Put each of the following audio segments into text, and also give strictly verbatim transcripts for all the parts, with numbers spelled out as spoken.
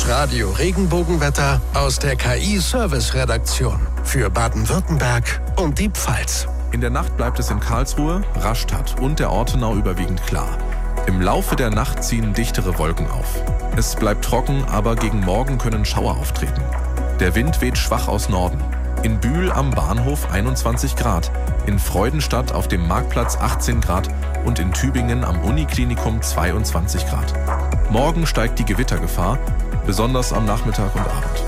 Radio Regenbogenwetter aus der K I-Service-Redaktion für Baden-Württemberg und die Pfalz. In der Nacht bleibt es in Karlsruhe, Rastatt und der Ortenau überwiegend klar. Im Laufe der Nacht ziehen dichtere Wolken auf. Es bleibt trocken, aber gegen Morgen können Schauer auftreten. Der Wind weht schwach aus Norden. In Bühl am Bahnhof einundzwanzig Grad, in Freudenstadt auf dem Marktplatz achtzehn Grad und in Tübingen am Uniklinikum zweiundzwanzig Grad. Morgen steigt die Gewittergefahr, besonders am Nachmittag und Abend.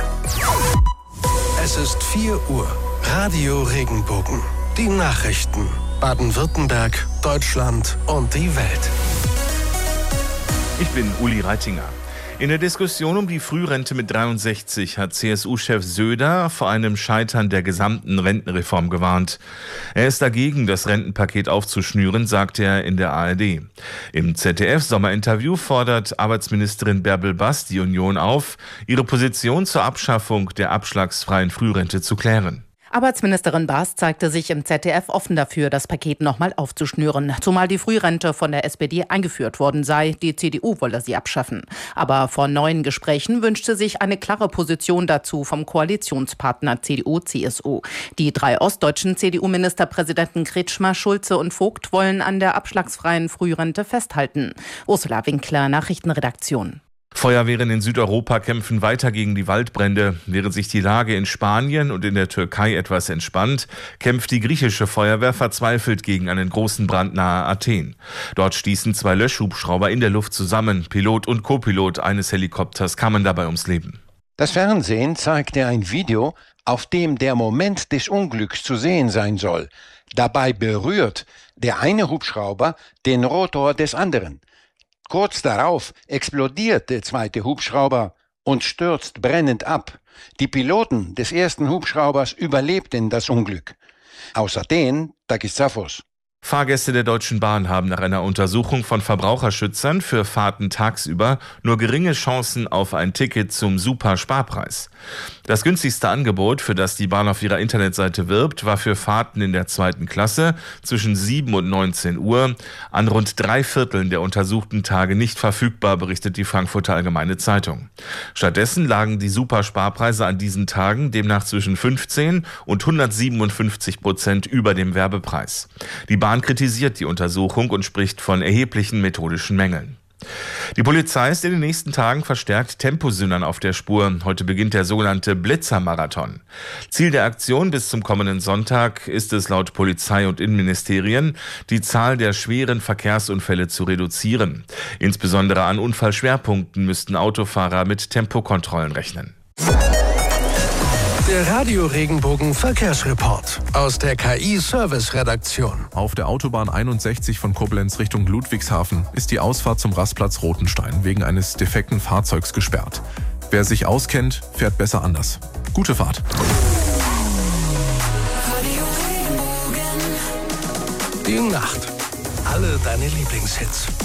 Es ist vier Uhr. Radio Regenbogen. Die Nachrichten. Baden-Württemberg, Deutschland und die Welt. Ich bin Uli Reitinger. In der Diskussion um die Frührente mit dreiundsechzig hat C S U-Chef Söder vor einem Scheitern der gesamten Rentenreform gewarnt. Er ist dagegen, das Rentenpaket aufzuschnüren, sagte er in der A R D. Im Z D F-Sommerinterview fordert Arbeitsministerin Bärbel Bass die Union auf, ihre Position zur Abschaffung der abschlagsfreien Frührente zu klären. Arbeitsministerin Baas zeigte sich im Z D F offen dafür, das Paket nochmal aufzuschnüren. Zumal die Frührente von der S P D eingeführt worden sei. Die C D U wolle sie abschaffen. Aber vor neuen Gesprächen wünschte sich eine klare Position dazu vom Koalitionspartner C D U C S U. Die drei ostdeutschen C D U-Ministerpräsidenten Kretschmer, Schulze und Vogt wollen an der abschlagsfreien Frührente festhalten. Ursula Winkler, Nachrichtenredaktion. Feuerwehren in Südeuropa kämpfen weiter gegen die Waldbrände. Während sich die Lage in Spanien und in der Türkei etwas entspannt, kämpft die griechische Feuerwehr verzweifelt gegen einen großen Brand nahe Athen. Dort stießen zwei Löschhubschrauber in der Luft zusammen. Pilot und Co-Pilot eines Helikopters kamen dabei ums Leben. Das Fernsehen zeigte ein Video, auf dem der Moment des Unglücks zu sehen sein soll. Dabei berührt der eine Hubschrauber den Rotor des anderen. Kurz darauf explodiert der zweite Hubschrauber und stürzt brennend ab. Die Piloten des ersten Hubschraubers überlebten das Unglück. Aus Athen, Takis Zaphos. Fahrgäste der Deutschen Bahn haben nach einer Untersuchung von Verbraucherschützern für Fahrten tagsüber nur geringe Chancen auf ein Ticket zum Super-Sparpreis. Das günstigste Angebot, für das die Bahn auf ihrer Internetseite wirbt, war für Fahrten in der zweiten Klasse zwischen sieben und neunzehn Uhr an rund drei Vierteln der untersuchten Tage nicht verfügbar, berichtet die Frankfurter Allgemeine Zeitung. Stattdessen lagen die Super-Sparpreise an diesen Tagen demnach zwischen fünfzehn und hundertsiebenundfünfzig Prozent über dem Werbepreis. Die Bahn kritisiert die Untersuchung und spricht von erheblichen methodischen Mängeln. Die Polizei ist in den nächsten Tagen verstärkt Temposündern auf der Spur. Heute beginnt der sogenannte Blitzermarathon. Ziel der Aktion bis zum kommenden Sonntag ist es laut Polizei und Innenministerien, die Zahl der schweren Verkehrsunfälle zu reduzieren. Insbesondere an Unfallschwerpunkten müssten Autofahrer mit Tempokontrollen rechnen. Der Radio Regenbogen Verkehrsreport aus der K I-Service-Redaktion. Auf der Autobahn einundsechzig von Koblenz Richtung Ludwigshafen ist die Ausfahrt zum Rastplatz Rotenstein wegen eines defekten Fahrzeugs gesperrt. Wer sich auskennt, fährt besser anders. Gute Fahrt. Die Nacht. Alle deine Lieblingshits.